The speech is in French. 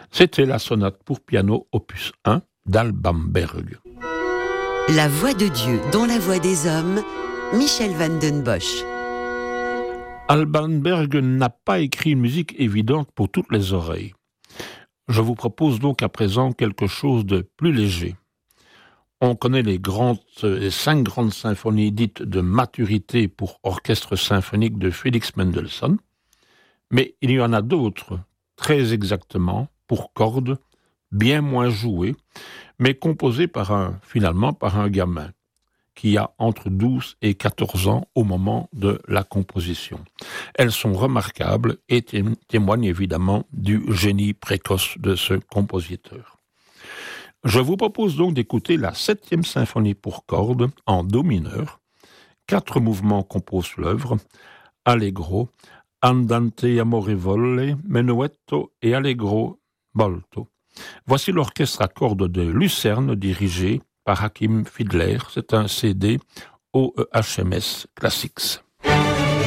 C'était la sonate pour piano opus 1 d'Alban Berg. La voix de Dieu dans la voix des hommes, Michel van den Bosch. Alban Berg n'a pas écrit une musique évidente pour toutes les oreilles. Je vous propose donc à présent quelque chose de plus léger. On connaît les 5 grandes symphonies dites de maturité pour orchestre symphonique de Félix Mendelssohn, mais il y en a d'autres, très exactement, pour cordes, bien moins jouées, mais composées finalement par un gamin qui a entre 12 et 14 ans au moment de la composition. Elles sont remarquables et témoignent évidemment du génie précoce de ce compositeur. Je vous propose donc d'écouter la 7e symphonie pour cordes en do mineur. 4 mouvements composent l'œuvre: Allegro, Andante amorevole, Menuetto et Allegro molto. Voici l'orchestre à cordes de Lucerne dirigé par Hakim Fiedler. C'est un CD OEHMS Classics.